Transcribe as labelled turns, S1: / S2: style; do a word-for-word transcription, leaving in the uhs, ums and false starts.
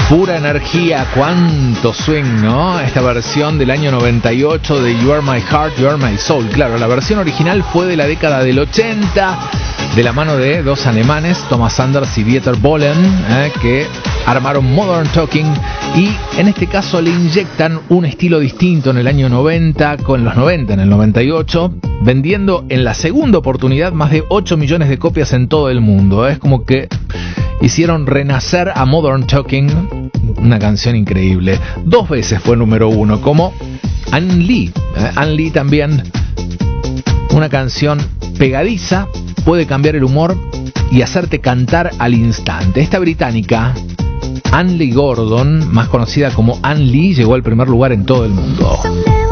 S1: Pura energía, cuánto swing, ¿no? Esta versión del año noventa y ocho de You Are My Heart, You Are My Soul. Claro, la versión original fue de la década del ochenta, de la mano de dos alemanes, Thomas Sanders y Dieter Bohlen, ¿eh? que armaron Modern Talking, y en este caso le inyectan un estilo distinto en el año noventa, con los noventa, en el noventa y ocho, vendiendo en la segunda oportunidad más de ocho millones de copias en todo el mundo. Es como que hicieron renacer a Modern Talking, una canción increíble. Dos veces fue número uno, como Anne Lee. ¿eh? Anne Lee también, una canción pegadiza, puede cambiar el humor y hacerte cantar al instante. Esta británica, Anne Lee Gordon, más conocida como Anne Lee, llegó al primer lugar en todo el mundo.